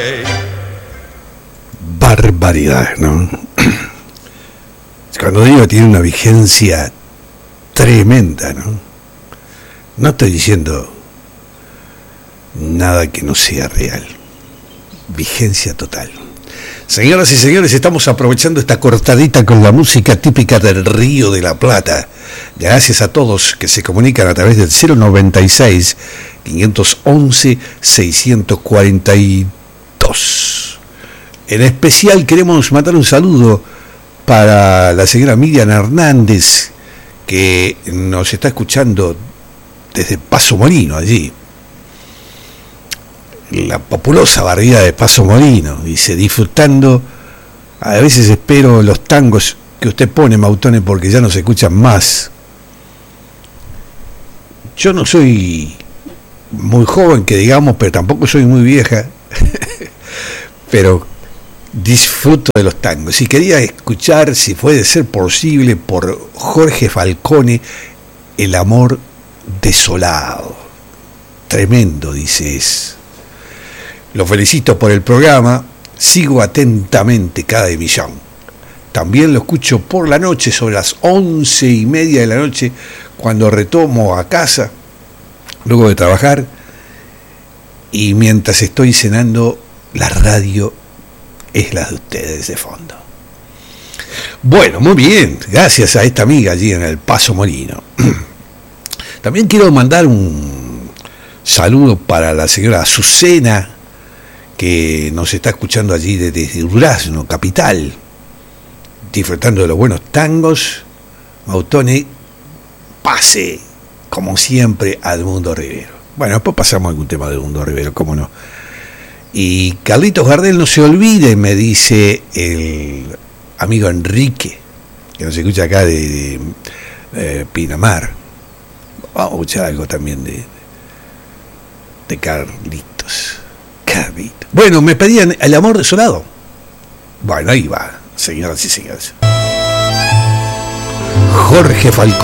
Barbaridad, ¿no? Cuando digo tiene una vigencia tremenda, ¿no? No estoy diciendo nada que no sea real. Vigencia total. Señoras y señores, estamos aprovechando esta cortadita con la música típica del Río de la Plata. Gracias a todos que se comunican a través del 096-511-642. En especial queremos mandar un saludo para la señora Miriam Hernández, que nos está escuchando desde Paso Molino, allí. La populosa barriada de Paso Molino, dice, disfrutando. A veces espero los tangos que usted pone, Mautone, porque ya no se escuchan más. Yo no soy muy joven, que digamos, pero tampoco soy muy vieja. Pero disfruto de los tangos. Y quería escuchar, si puede ser posible, por Jorge Falcone, El amor desolado. Tremendo, dice, es. Lo felicito por el programa, sigo atentamente cada emisión. También lo escucho por la noche, sobre las 11:30 de la noche, cuando retomo a casa, luego de trabajar, y mientras estoy cenando, la radio es la de ustedes de fondo. Bueno, muy bien, gracias a esta amiga allí en el Paso Molino. También quiero mandar un saludo para la señora Azucena, que nos está escuchando allí desde Durazno, capital, disfrutando de los buenos tangos. Mautone, pase, como siempre, a Edmundo Rivero. Bueno, después pasamos a algún tema de Edmundo Rivero, cómo no. Y Carlitos Gardel, no se olvide, me dice el amigo Enrique, que nos escucha acá de Pinamar. Vamos a escuchar algo también de Carlitos. Bueno, me pedían El amor desolado. Bueno, ahí va, señoras y señores. Jorge Falcón.